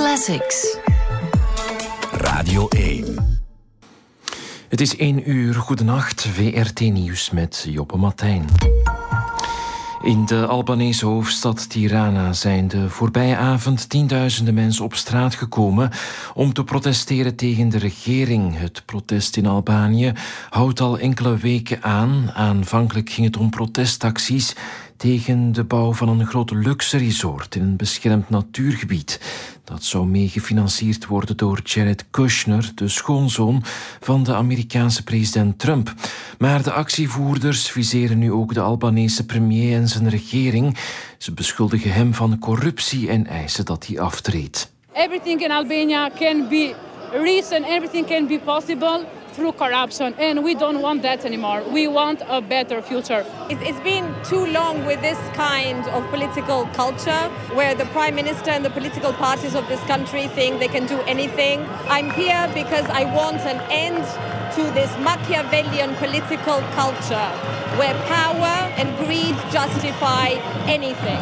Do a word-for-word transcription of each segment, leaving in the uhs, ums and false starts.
Classics. Radio één. Het is één uur. Goedenacht. V R T Nieuws met Joppe Martijn. In de Albanese hoofdstad Tirana zijn de voorbije avond tienduizenden mensen op straat gekomen om te protesteren tegen de regering. Het protest in Albanië houdt al enkele weken aan. Aanvankelijk ging het om protestacties tegen de bouw van een groot luxe resort in een beschermd natuurgebied. Dat zou mee gefinancierd worden door Jared Kushner, de schoonzoon van de Amerikaanse president Trump. Maar de actievoerders viseren nu ook de Albanese premier en zijn regering. Ze beschuldigen hem van corruptie en eisen dat hij aftreedt. Everything in Albania can be reason, everything can be possible through corruption, and we don't want that anymore. We want a better future. It's been too long with this kind of political culture where the prime minister and the political parties of this country think they can do anything. I'm here because I want an end to this Machiavellian political culture where power and greed justify anything.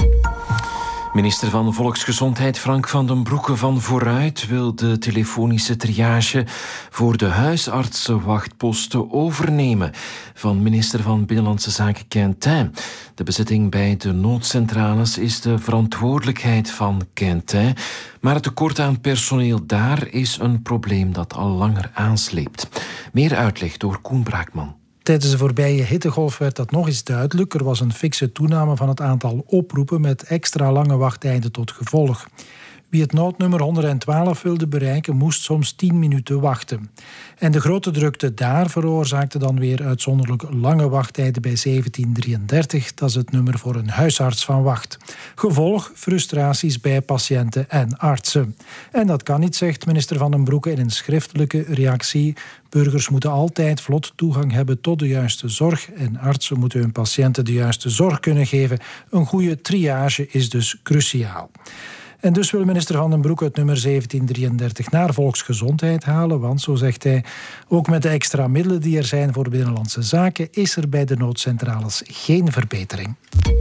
Minister van Volksgezondheid Frank van den Broeke van Vooruit wil de telefonische triage voor de huisartsenwachtposten overnemen van minister van Binnenlandse Zaken Quentin. De bezetting bij de noodcentrales is de verantwoordelijkheid van Quentin, maar het tekort aan personeel daar is een probleem dat al langer aansleept. Meer uitleg door Koen Braakman. Tijdens de voorbije hittegolf werd dat nog eens duidelijk. Er was een fikse toename van het aantal oproepen met extra lange wachttijden tot gevolg. Wie het noodnummer honderdtwaalf wilde bereiken, moest soms tien minuten wachten. En de grote drukte daar veroorzaakte dan weer uitzonderlijk lange wachttijden bij zeventien drieëndertig. Dat is het nummer voor een huisarts van wacht. Gevolg frustraties bij patiënten en artsen. En dat kan niet, zegt minister Van den Broeke in een schriftelijke reactie. Burgers moeten altijd vlot toegang hebben tot de juiste zorg en artsen moeten hun patiënten de juiste zorg kunnen geven. Een goede triage is dus cruciaal. En dus wil minister Van den Broeke het nummer zeventien drieëndertig naar volksgezondheid halen, want, zo zegt hij, ook met de extra middelen die er zijn voor binnenlandse zaken is er bij de noodcentrales geen verbetering.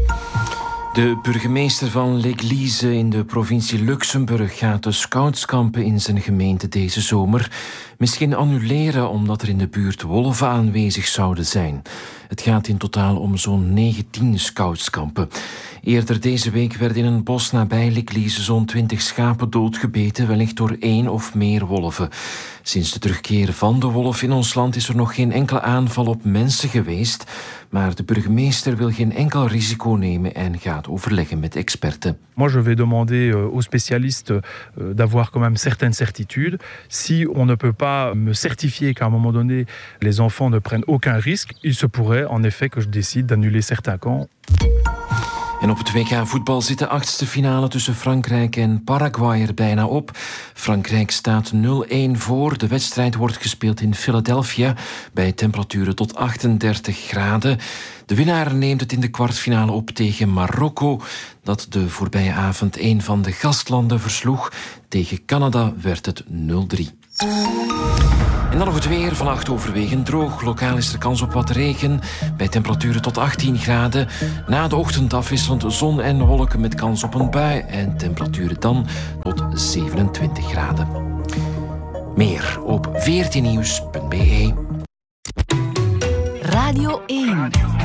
De burgemeester van L'Église in de provincie Luxemburg gaat de scoutskampen in zijn gemeente deze zomer misschien annuleren omdat er in de buurt wolven aanwezig zouden zijn. Het gaat in totaal om zo'n negentien scoutskampen. Eerder deze week werden in een bos nabij L'Église zo'n twintig schapen doodgebeten, wellicht door één of meer wolven. Sinds de terugkeer van de wolf in ons land is er nog geen enkele aanval op mensen geweest, maar de burgemeester wil geen enkel risico nemen en gaat overleggen met experten. Moi, je vais demander aux spécialistes d'avoir quand même certaines certitudes. Si on ne peut pas me certifier qu'à un moment donné, les enfants ne prennent aucun risque, il se pourrait en effet que je décide d'annuler certains camps. En op het W K voetbal zit de achtste finale tussen Frankrijk en Paraguay er bijna op. Frankrijk staat nul-één voor. De wedstrijd wordt gespeeld in Philadelphia bij temperaturen tot achtendertig graden. De winnaar neemt het in de kwartfinale op tegen Marokko, dat de voorbije avond een van de gastlanden versloeg. Tegen Canada werd het nul-drie. En dan nog het weer. Vannacht overwegend droog. Lokaal is er kans op wat regen. Bij temperaturen tot achttien graden. Na de ochtend afwisselend zon en wolken met kans op een bui. En temperaturen dan tot zevenentwintig graden. Meer op v r t nieuws punt b e. Radio één.